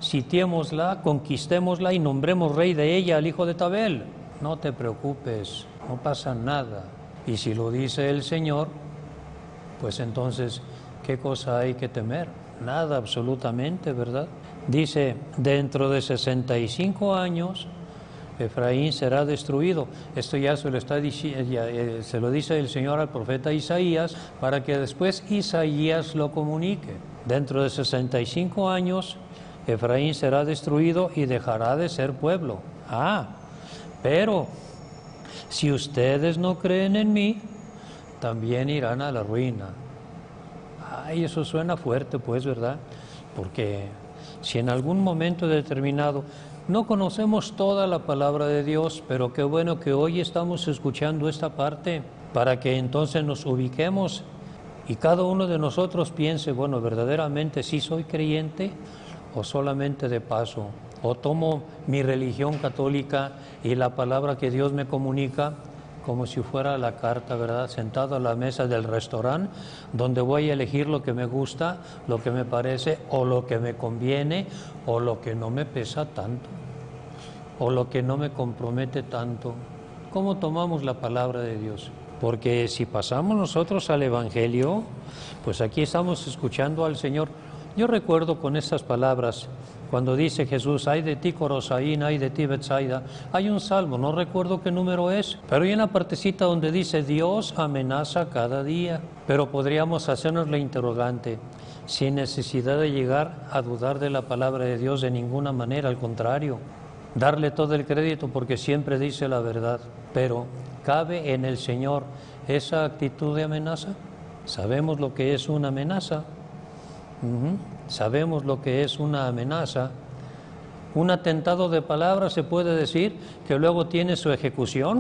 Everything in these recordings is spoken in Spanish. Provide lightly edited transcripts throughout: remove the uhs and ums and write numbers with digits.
sitiémosla, conquistémosla y nombremos rey de ella al hijo de Tabel. No te preocupes, no pasa nada. Y si lo dice el Señor, pues entonces, ¿qué cosa hay que temer? Nada, absolutamente, ¿verdad? Dice, dentro de 65 años, Efraín será destruido. Esto ya se lo está se lo dice el Señor al profeta Isaías, para que después Isaías lo comunique. Dentro de 65 años, Efraín será destruido y dejará de ser pueblo. Pero si ustedes no creen en mí, también irán a la ruina. Eso suena fuerte, pues, ¿verdad? Porque si en algún momento determinado no conocemos toda la palabra de Dios, pero qué bueno que hoy estamos escuchando esta parte para que entonces nos ubiquemos y cada uno de nosotros piense, bueno, verdaderamente sí soy creyente o solamente de paso, o tomo mi religión católica y la palabra que Dios me comunica como si fuera la carta, ¿verdad? Sentado a la mesa del restaurante, donde voy a elegir lo que me gusta, lo que me parece, o lo que me conviene, o lo que no me pesa tanto, o lo que no me compromete tanto. ¿Cómo tomamos la palabra de Dios? Porque si pasamos nosotros al Evangelio, pues aquí estamos escuchando al Señor. Yo recuerdo con estas palabras, cuando dice Jesús, ay de ti Corosaín, ay de ti Betsaida, hay un salmo, no recuerdo qué número es, pero hay una partecita donde dice, Dios amenaza cada día. Pero podríamos hacernos la interrogante, sin necesidad de llegar a dudar de la palabra de Dios de ninguna manera, al contrario, darle todo el crédito porque siempre dice la verdad. Pero, ¿cabe en el Señor esa actitud de amenaza? ¿Sabemos lo que es una amenaza? Sabemos lo que es una amenaza. Un atentado de palabras se puede decir que luego tiene su ejecución.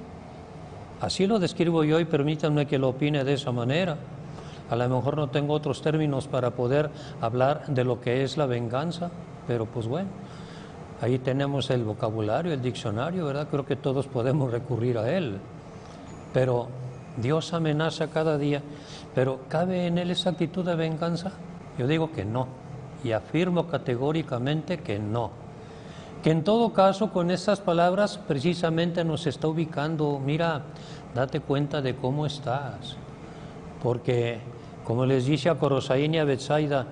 Así lo describo yo y permítanme que lo opine de esa manera. A lo mejor no tengo otros términos para poder hablar de lo que es la venganza, pero pues bueno, ahí tenemos el vocabulario, el diccionario, ¿verdad? Creo que todos podemos recurrir a él. Pero Dios amenaza cada día, pero ¿cabe en él esa actitud de venganza? Yo digo que no, y afirmo categóricamente que no. Que en todo caso con estas palabras precisamente nos está ubicando, mira, date cuenta de cómo estás. Porque, como les dice a Corosaín y a Betsaida,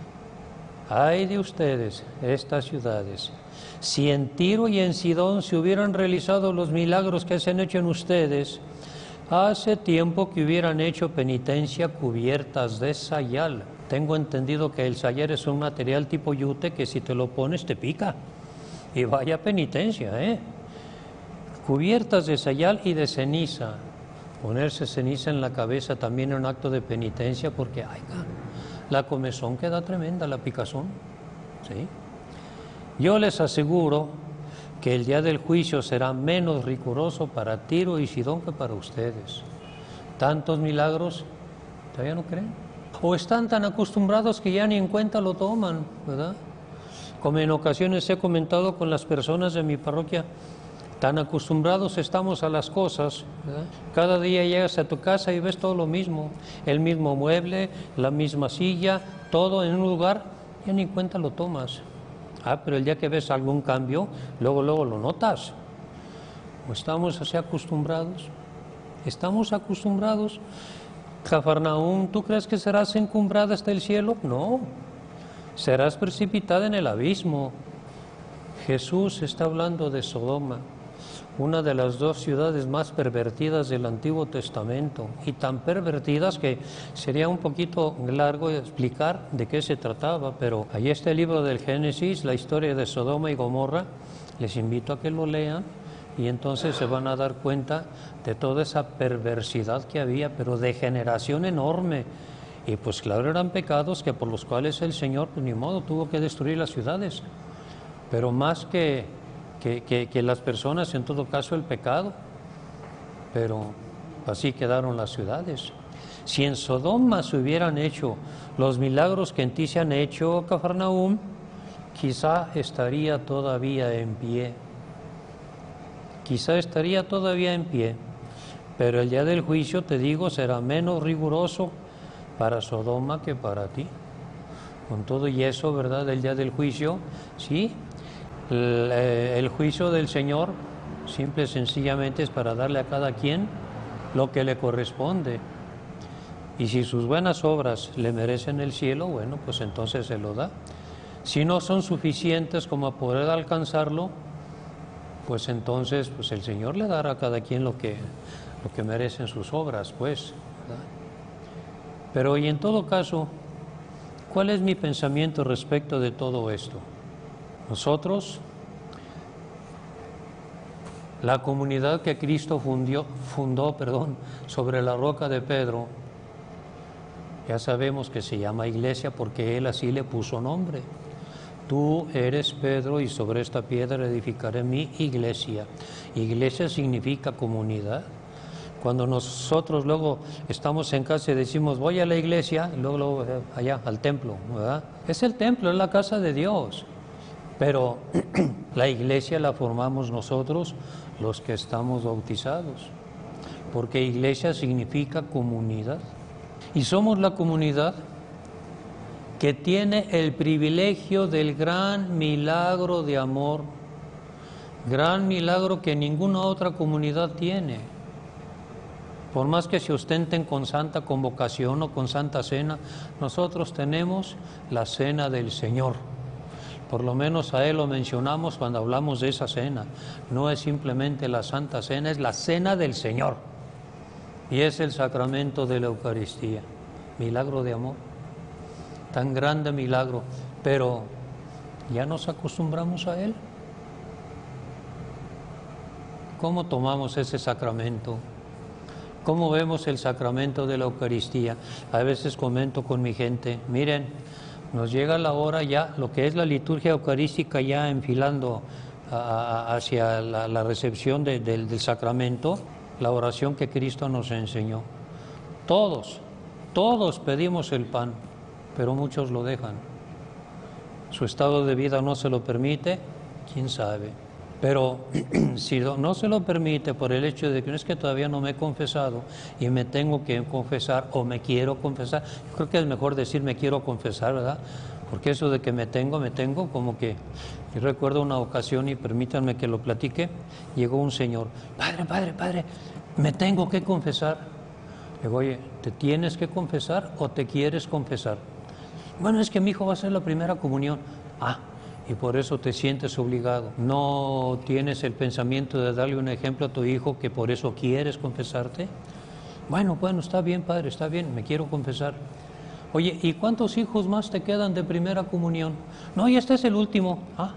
ay de ustedes, estas ciudades, si en Tiro y en Sidón se hubieran realizado los milagros que se han hecho en ustedes, hace tiempo que hubieran hecho penitencia cubiertas de sayal. Tengo entendido que el sayal es un material tipo yute que si te lo pones te pica. Y vaya penitencia, Cubiertas de sayal y de ceniza. Ponerse ceniza en la cabeza también es un acto de penitencia porque, la comezón queda tremenda, la picazón. ¿Sí? Yo les aseguro que el día del juicio será menos riguroso para Tiro y Sidón que para ustedes. Tantos milagros, ¿todavía no creen? O están tan acostumbrados que ya ni en cuenta lo toman, ¿verdad? Como en ocasiones he comentado con las personas de mi parroquia, tan acostumbrados estamos a las cosas, ¿verdad? Cada día llegas a tu casa y ves todo lo mismo, el mismo mueble, la misma silla, todo en un lugar, ya ni en cuenta lo tomas. Pero el día que ves algún cambio, luego lo notas. ¿O estamos así acostumbrados? ¿Estamos acostumbrados? Cafarnaúm, ¿tú crees que serás encumbrada hasta el cielo? No, serás precipitada en el abismo. Jesús está hablando de Sodoma, una de las dos ciudades más pervertidas del Antiguo Testamento, y tan pervertidas que sería un poquito largo explicar de qué se trataba, pero ahí está el libro del Génesis, la historia de Sodoma y Gomorra. Les invito a que lo lean y entonces se van a dar cuenta de toda esa perversidad que había, pero de generación enorme. Y pues claro, eran pecados que por los cuales el Señor, pues, ni modo, tuvo que destruir las ciudades. Pero más que las personas, en todo caso el pecado. Pero así quedaron las ciudades. Si en Sodoma se hubieran hecho los milagros que en ti se han hecho, Cafarnaúm, quizá estaría todavía en pie. Quizá estaría todavía en pie, pero el día del juicio, te digo, será menos riguroso para Sodoma que para ti. Con todo y eso, ¿verdad? El día del juicio, sí, el juicio del Señor simple y sencillamente es para darle a cada quien lo que le corresponde. Y si sus buenas obras le merecen el cielo, bueno, pues entonces se lo da. Si no son suficientes como a poder alcanzarlo, pues entonces pues el Señor le dará a cada quien lo que merecen sus obras, pues, ¿verdad? Pero y en todo caso, ¿cuál es mi pensamiento respecto de todo esto? Nosotros, la comunidad que Cristo fundó sobre la roca de Pedro, ya sabemos que se llama iglesia porque Él así le puso nombre. Tú eres Pedro y sobre esta piedra edificaré mi iglesia. Iglesia significa comunidad. Cuando nosotros luego estamos en casa y decimos voy a la iglesia, y luego allá al templo, ¿verdad? Es el templo, es la casa de Dios. Pero la iglesia la formamos nosotros, los que estamos bautizados. Porque iglesia significa comunidad. Y somos la comunidad que tiene el privilegio del gran milagro de amor, gran milagro que ninguna otra comunidad tiene. Por más que se ostenten con santa convocación o con santa cena, nosotros tenemos la cena del Señor. Por lo menos a Él lo mencionamos cuando hablamos de esa cena. No es simplemente la santa cena, es la cena del Señor. Y es el sacramento de la Eucaristía, milagro de amor. Tan grande milagro, pero ¿ya nos acostumbramos a Él? ¿Cómo tomamos ese sacramento? ¿Cómo vemos el sacramento de la Eucaristía? A veces comento con mi gente, miren, nos llega la hora ya, lo que es la liturgia eucarística ya enfilando hacia la recepción del sacramento, la oración que Cristo nos enseñó. Todos pedimos el pan, pero muchos lo dejan. Su estado de vida no se lo permite, quién sabe. Pero si no se lo permite por el hecho de que no es que todavía no me he confesado y me tengo que confesar o me quiero confesar, yo creo que es mejor decir me quiero confesar, ¿verdad? Porque eso de que me tengo, como que... Yo recuerdo una ocasión, y permítanme que lo platique, llegó un señor, padre, me tengo que confesar. Le digo, oye, ¿te tienes que confesar o te quieres confesar? Bueno, es que mi hijo va a hacer la primera comunión. Y por eso te sientes obligado. ¿No tienes el pensamiento de darle un ejemplo a tu hijo que por eso quieres confesarte? Bueno, está bien, padre, está bien, me quiero confesar. Oye, ¿y cuántos hijos más te quedan de primera comunión? No, y este es el último.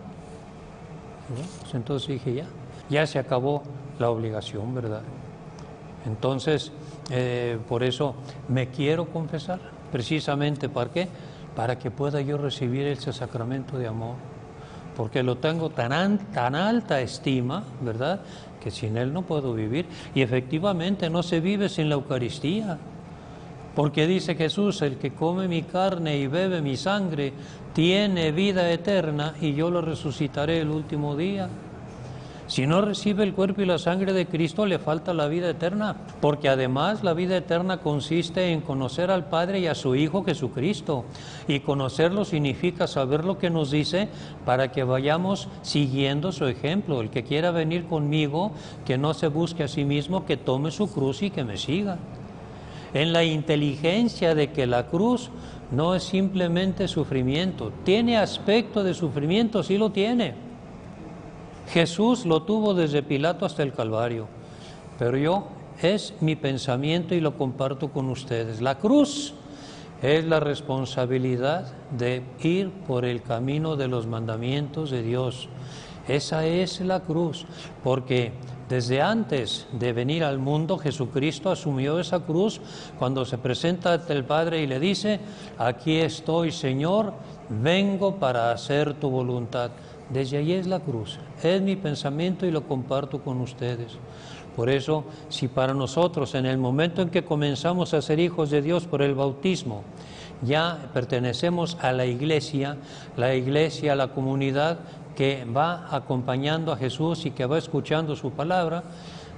Pues entonces dije, ya se acabó la obligación, ¿verdad? Entonces, por eso me quiero confesar. Precisamente, ¿para qué? Para que pueda yo recibir ese sacramento de amor. Porque lo tengo tan alta estima, ¿verdad?, que sin él no puedo vivir. Y efectivamente no se vive sin la Eucaristía. Porque dice Jesús, el que come mi carne y bebe mi sangre, tiene vida eterna y yo lo resucitaré el último día. Si no recibe el cuerpo y la sangre de Cristo, le falta la vida eterna, porque además la vida eterna consiste en conocer al Padre y a su Hijo Jesucristo, y conocerlo significa saber lo que nos dice para que vayamos siguiendo su ejemplo. El que quiera venir conmigo, que no se busque a sí mismo, que tome su cruz y que me siga. En la inteligencia de que la cruz no es simplemente sufrimiento, tiene aspecto de sufrimiento, sí lo tiene. Jesús lo tuvo desde Pilato hasta el Calvario, pero es mi pensamiento y lo comparto con ustedes. La cruz es la responsabilidad de ir por el camino de los mandamientos de Dios. Esa es la cruz, porque desde antes de venir al mundo, Jesucristo asumió esa cruz cuando se presenta ante el Padre y le dice, aquí estoy, Señor, vengo para hacer tu voluntad. Desde allí es la cruz, es mi pensamiento y lo comparto con ustedes. Por eso, si para nosotros en el momento en que comenzamos a ser hijos de Dios por el bautismo, ya pertenecemos a la iglesia, la comunidad que va acompañando a Jesús y que va escuchando su palabra,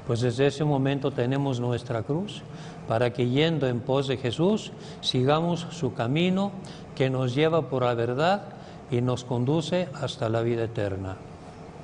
pues desde ese momento tenemos nuestra cruz para que yendo en pos de Jesús sigamos su camino que nos lleva por la verdad y nos conduce hasta la vida eterna.